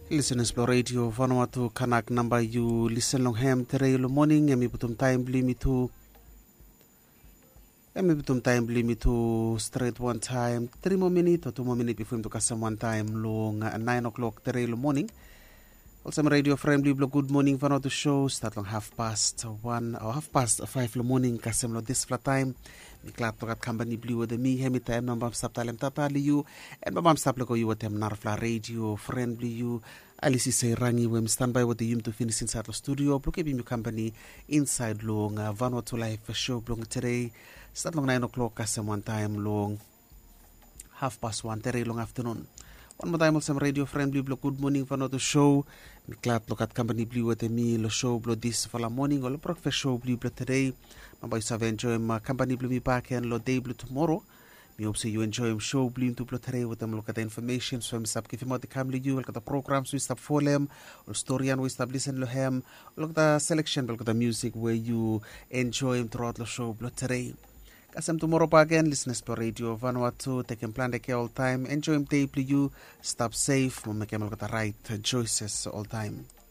Listen Explore Radio Vanuatu Kanak number you listen long ham tere lo morning emi butum time bli me to straight one time 3 more minutes or 2 more minutes before him to custom one time long 9 o'clock tere lo morning. Also radio friendly blog good morning Vanuatu show start long 1:30 or 5:30 lo morning custom lo this flat time. Miklat tokat company blue with me hemi time number stop talem tatali you and babam stop lo you with them narfla radio friendly you alisi say rangi we standby with the to finish inside the studio bloke be company inside long Vanuatu live show blog today start long 9 o'clock custom one time long 1:30 today long afternoon. One more time also radio friendly blog good morning Vanuatu show Miklat tokat company blue with me lo show blog this for la morning or lo breakfast show blue today. Mabay sa enjoy my company blue back and lo day blue tomorrow. Me hope you enjoy show blue to blue today with them look at the information so I'm stop giving out the camera you look at the programs we stop for them or story and we stop listen to him look at the selection look at the music where you enjoy him throughout the show blue today. Kasam tomorrow pa again listeners per radio Vanuatu taking plan the all time enjoy him day blue you stop safe make look at the right choices all time.